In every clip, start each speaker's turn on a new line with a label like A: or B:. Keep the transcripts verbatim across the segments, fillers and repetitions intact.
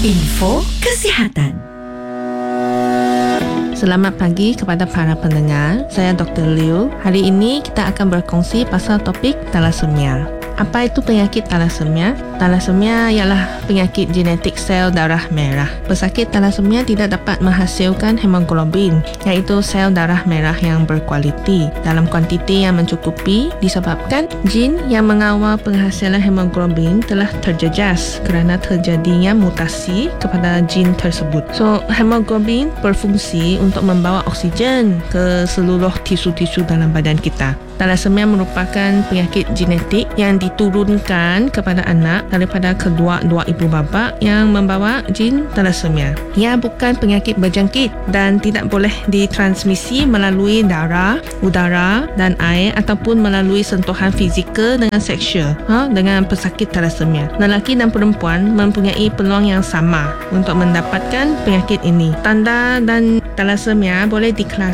A: Info Kesihatan.
B: Selamat pagi kepada para pendengar. Saya Doktor Liu. Hari ini kita akan berkongsi pasal topik thalassemia. Apa itu penyakit thalassemia? Thalassemia ialah penyakit genetik sel darah merah. Pesakit thalassemia tidak dapat menghasilkan hemoglobin, iaitu sel darah merah yang berkualiti dalam kuantiti yang mencukupi disebabkan jin yang mengawal penghasilan hemoglobin telah terjejas kerana terjadinya mutasi kepada jin tersebut. So, hemoglobin berfungsi untuk membawa oksigen ke seluruh tisu-tisu dalam badan kita. Thalassemia merupakan penyakit genetik yang diturunkan kepada anak daripada kedua-dua ibu bapa yang membawa jin thalassemia. Ia bukan penyakit berjangkit dan tidak boleh ditransmisi melalui darah, udara dan air ataupun melalui sentuhan fizikal dengan seksual ha, dengan pesakit thalassemia. Lelaki dan perempuan mempunyai peluang yang sama untuk mendapatkan penyakit ini. Tanda dan thalassemia boleh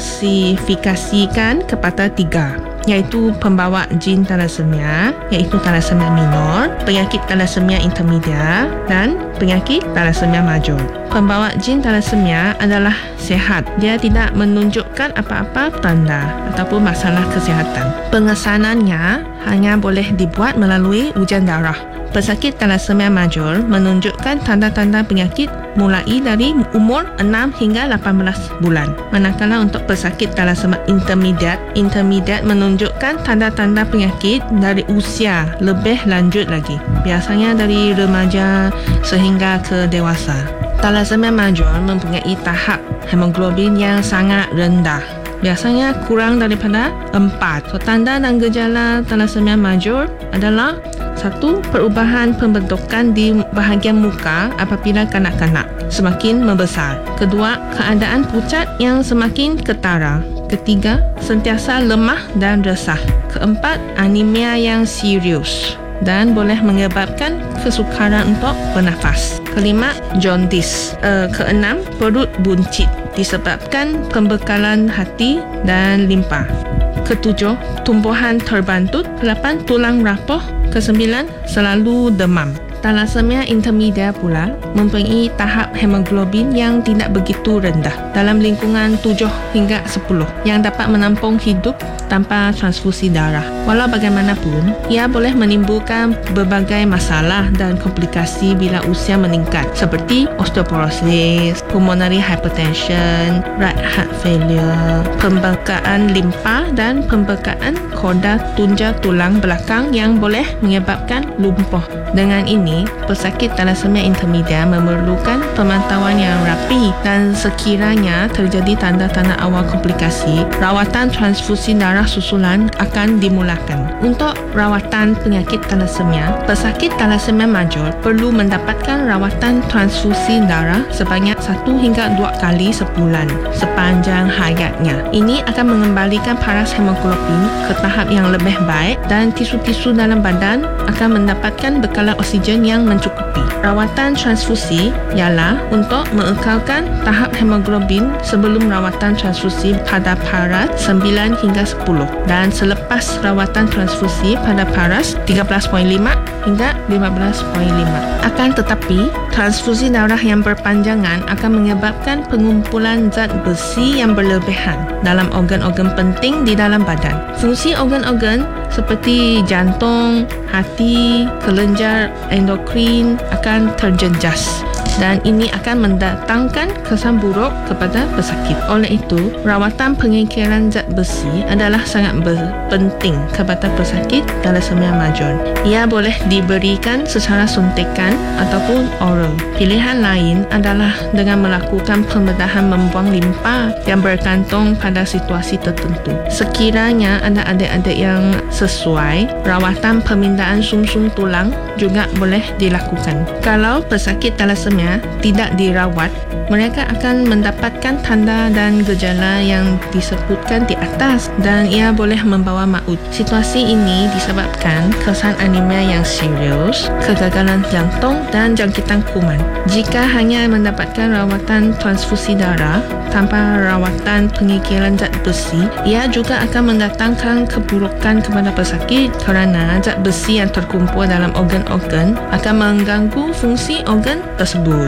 B: diklasifikasikan kepada tiga, iaitu pembawa jin thalassemia, iaitu thalassemia minor, penyakit thalassemia intermedia dan penyakit thalassemia major. Pembawa jin thalassemia adalah sihat. Dia tidak menunjukkan apa-apa tanda ataupun masalah kesihatan. Pengesanannya hanya boleh dibuat melalui ujian darah. Pesakit thalassemia major menunjukkan tanda-tanda penyakit mulai dari umur enam hingga lapan belas bulan. Manakala untuk pesakit thalassemia intermediate, intermediate menunjukkan tanda-tanda penyakit dari usia lebih lanjut lagi. Biasanya dari remaja sehingga ke dewasa. Thalassemia major mempunyai tahap hemoglobin yang sangat rendah. Biasanya kurang daripada empat. So, tanda dan gejala thalassemia major adalah satu, perubahan pembentukan di bahagian muka apabila kanak-kanak semakin membesar. Kedua, keadaan pucat yang semakin ketara. Ketiga, sentiasa lemah dan resah. Keempat, anemia yang serius dan boleh menyebabkan kesukaran untuk bernafas. Kelima, jaundice. Uh, keenam, perut buncit disebabkan pembekalan hati dan limpa. Ketujuh, tumbuhan terbantut. Kelapan, tulang rapuh. Kesembilan, selalu demam. Thalassemia intermedia pula mempunyai tahap hemoglobin yang tidak begitu rendah dalam lingkungan tujuh hingga sepuluh yang dapat menampung hidup tanpa transfusi darah. Walau bagaimanapun, ia boleh menimbulkan berbagai masalah dan komplikasi bila usia meningkat seperti osteoporosis, pulmonary hypertension, right heart failure, pembekaan limpa dan pembekaan koda tunja tulang belakang yang boleh menyebabkan lumpuh. Dengan ini, pesakit thalassemia intermedia memerlukan pemantauan yang rapi dan sekiranya terjadi tanda-tanda awal komplikasi, rawatan transfusi darah susulan akan dimulakan. Untuk rawatan penyakit thalassemia, pesakit thalassemia major perlu mendapatkan rawatan transfusi darah sebanyak satu hingga dua kali sebulan sepanjang hayatnya. Ini akan mengembalikan paras hemoglobin ke tahap yang lebih baik dan tisu-tisu dalam badan akan mendapatkan bekalan oksigen yang mencukupi. Rawatan transfusi ialah untuk mengekalkan tahap hemoglobin sebelum rawatan transfusi pada paras sembilan hingga sepuluh dan selepas rawatan transfusi pada paras tiga belas perpuluhan lima hingga lima belas perpuluhan lima. Akan tetapi, transfusi darah yang berpanjangan akan menyebabkan pengumpulan zat besi yang berlebihan dalam organ-organ penting di dalam badan. Fungsi organ-organ seperti jantung, hati, kelenjar endokrin akan terjejas dan ini akan mendatangkan kesan buruk kepada pesakit. Oleh itu, rawatan pengingkiran zat besi adalah sangat penting kepada pesakit thalassemia major. Ia boleh diberikan secara suntikan ataupun oral. Pilihan lain adalah dengan melakukan pembedahan membuang limpa yang bergantung pada situasi tertentu. Sekiranya ada adik-adik yang sesuai, rawatan pemindahan sumsum tulang juga boleh dilakukan. Kalau pesakit thalassemia tidak dirawat, mereka akan mendapatkan tanda dan gejala yang disebutkan di atas dan ia boleh membawa maut. Situasi ini disebabkan kesan anemia yang serius, kegagalan jantung dan jangkitan kuman. Jika hanya mendapatkan rawatan transfusi darah tanpa rawatan pengikiran zat besi, ia juga akan mendatangkan keburukan kepada pesakit kerana zat besi yang terkumpul dalam organ-organ akan mengganggu fungsi organ tersebut.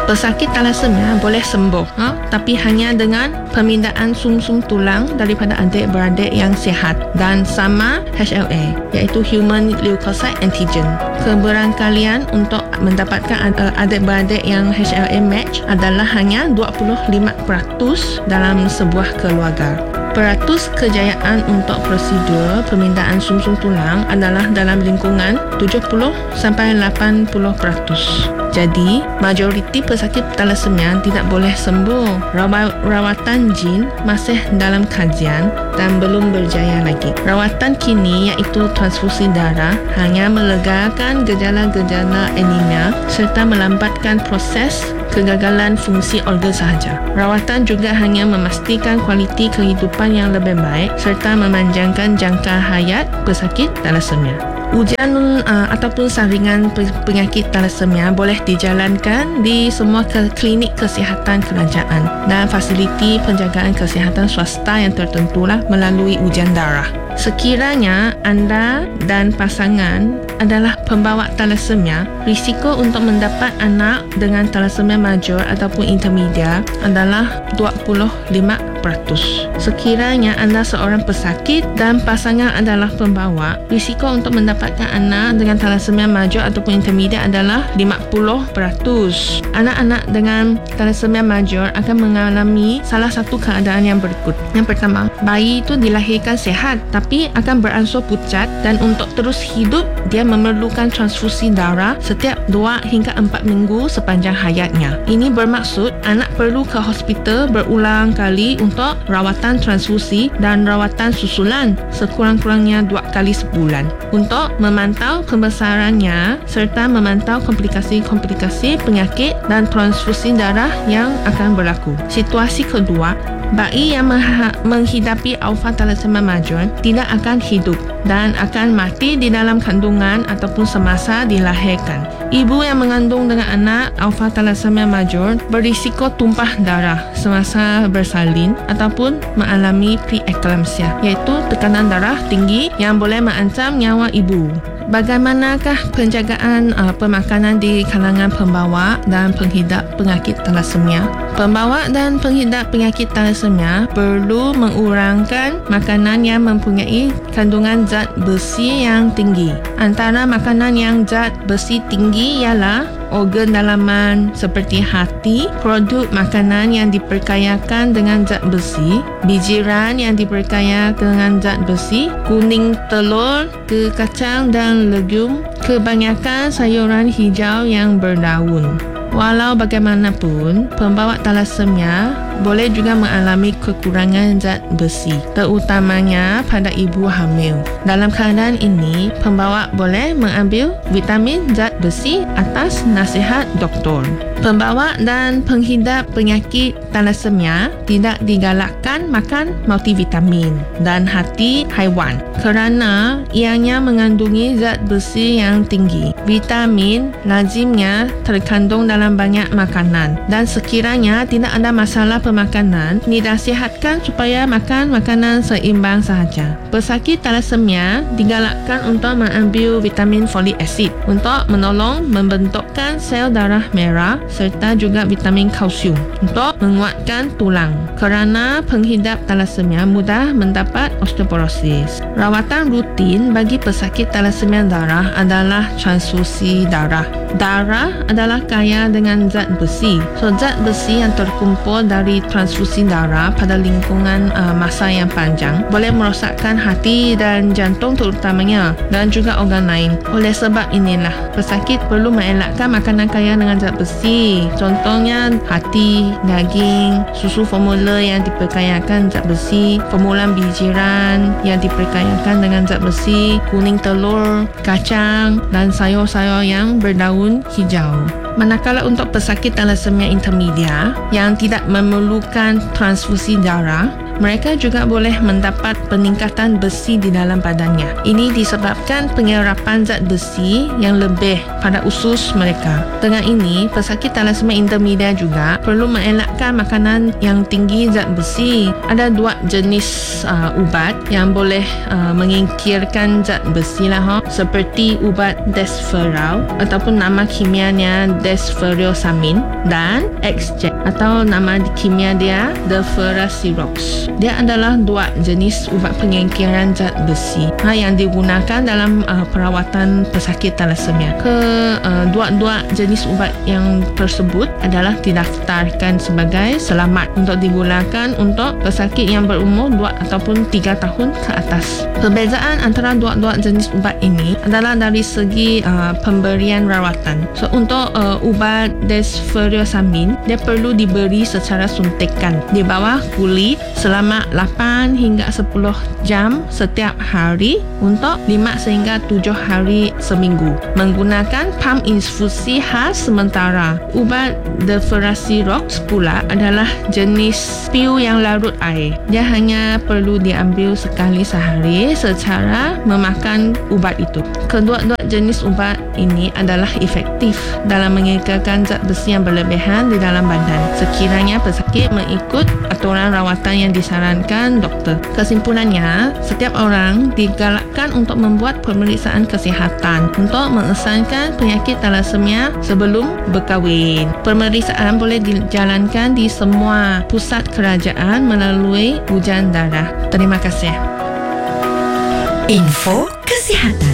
B: Pesakit thalassemia boleh sembuh, ha? tapi hanya dengan pemindahan sum-sum tulang daripada adik-beradik yang sihat dan sama H L A, iaitu Human Leukocyte Antigen. Keberangkalian untuk mendapatkan adik-beradik yang H L A match adalah hanya dua puluh lima peratus dalam sebuah keluarga. Peratus kejayaan untuk prosedur pemindahan sum-sum tulang adalah dalam lingkungan tujuh puluh sampai lapan puluh peratus. Jadi, majoriti pesakit thalassemia tidak boleh sembuh. Rawatan jin masih dalam kajian dan belum berjaya lagi. Rawatan kini iaitu transfusi darah hanya melegakan gejala-gejala anemia serta melambatkan proses kegagalan fungsi organ sahaja. Rawatan juga hanya memastikan kualiti kehidupan yang lebih baik serta memanjangkan jangka hayat pesakit thalassemia. Ujian uh, ataupun saringan penyakit thalassemia boleh dijalankan di semua ke klinik kesihatan kerajaan dan fasiliti penjagaan kesihatan swasta yang tertentulah melalui ujian darah. Sekiranya anda dan pasangan adalah pembawa thalassemia, risiko untuk mendapat anak dengan thalassemia major ataupun intermedia adalah dua puluh lima peratus. Sekiranya anda seorang pesakit dan pasangan adalah pembawa, risiko untuk mendapatkan anak dengan thalassemia major ataupun intermedia adalah lima puluh peratus. Anak-anak dengan thalassemia major akan mengalami salah satu keadaan yang berikut. Yang pertama, bayi itu dilahirkan sihat tapi akan beransur pucat dan untuk terus hidup dia memerlukan transfusi darah setiap dua hingga empat minggu sepanjang hayatnya. Ini bermaksud anak perlu ke hospital berulang kali untuk rawatan transfusi dan rawatan susulan sekurang-kurangnya dua kali sebulan untuk memantau kebesarannya serta memantau komplikasi-komplikasi penyakit dan transfusi darah yang akan berlaku. Situasi kedua, bayi yang menghidapi alpha thalassemia major tidak akan hidup dan akan mati di dalam kandungan ataupun semasa dilahirkan. Ibu yang mengandung dengan anak alpha thalassemia major berisiko tumpah darah semasa bersalin ataupun mengalami preeclampsia, iaitu tekanan darah tinggi yang boleh mengancam nyawa ibu. Bagaimanakah penjagaan uh, pemakanan di kalangan pembawa dan penghidap penyakit thalassemia? Pembawa dan penghidap penyakit thalassemia perlu mengurangkan makanan yang mempunyai kandungan zat besi yang tinggi. Antara makanan yang zat besi tinggi ialah organ dalaman seperti hati, produk makanan yang diperkayakan dengan zat besi, bijiran yang diperkaya dengan zat besi, kuning telur, ke kacang dan legume, kebanyakan sayuran hijau yang berdaun. Walau bagaimanapun, pembawa thalassemia boleh juga mengalami kekurangan zat besi, terutamanya pada ibu hamil. Dalam keadaan ini, pembawa boleh mengambil vitamin zat besi atas nasihat doktor. Pembawa dan penghidap penyakit thalassemia tidak digalakkan makan multivitamin dan hati haiwan kerana ianya mengandungi zat besi yang tinggi. Vitamin lazimnya terkandung dalam banyak makanan dan sekiranya tidak ada masalah pemakanan, dinasihatkan supaya makan makanan seimbang sahaja. Pesakit thalassemia digalakkan untuk mengambil vitamin folic acid untuk menolong membentukkan sel darah merah serta juga vitamin kalsium untuk menguatkan tulang kerana penghidap thalassemia mudah mendapat osteoporosis. Rawatan rutin bagi pesakit thalassemia darah adalah transfusi darah. Darah adalah kaya dengan zat besi. So, zat besi yang terkumpul dari transfusi darah pada lingkungan uh, masa yang panjang boleh merosakkan hati dan jantung terutamanya dan juga organ lain. Oleh sebab inilah, pesakit perlu mengelakkan makanan kaya dengan zat besi. Contohnya hati, daging, susu formula yang diperkayakan zat besi, formulan bijiran yang diperkayakan dengan zat besi, kuning telur, kacang dan sayur-sayur yang berdaun hijau. Manakala untuk pesakit thalassemia intermedia yang tidak memerlukan transfusi darah, Mereka juga boleh mendapat peningkatan besi di dalam badannya. Ini disebabkan penyerapan zat besi yang lebih pada usus mereka. Dengan ini, pesakit thalassemia intermedia juga perlu mengelakkan makanan yang tinggi zat besi. Ada dua jenis uh, ubat yang boleh uh, menyingkirkan zat besi lah, ha? Seperti ubat Desferal ataupun nama kimianya Desferiosamin dan Exject atau nama kimia dia Deferasirox. Dia adalah dua jenis ubat penyingkiran zat besi ha, yang digunakan dalam uh, perawatan pesakit thalassemia. Kedua-dua uh, jenis ubat yang tersebut adalah didaftarkan sebagai selamat untuk digunakan untuk pesakit yang berumur dua ataupun tiga tahun ke atas. Perbezaan antara dua-dua jenis ubat ini adalah dari segi uh, pemberian rawatan. So untuk uh, ubat Desferiosamin, dia perlu diberi secara suntikan di bawah kulit selama lapan hingga sepuluh jam setiap hari untuk lima sehingga tujuh hari seminggu menggunakan pump infusi khas sementara. Ubat Deferasirox pula adalah jenis pill yang larut air. Dia hanya perlu diambil sekali sehari secara memakan ubat itu. Kedua-dua jenis ubat ini adalah efektif dalam menyingkirkan zat besi yang berlebihan di dalam badan sekiranya pesakit mengikut aturan rawatan yang disarankan doktor. Kesimpulannya, setiap orang digalakkan untuk membuat pemeriksaan kesihatan untuk mengesankan penyakit thalassemia sebelum berkahwin. Pemeriksaan boleh dijalankan di semua pusat kerajaan melalui ujian darah. Terima kasih.
A: Info Kesihatan.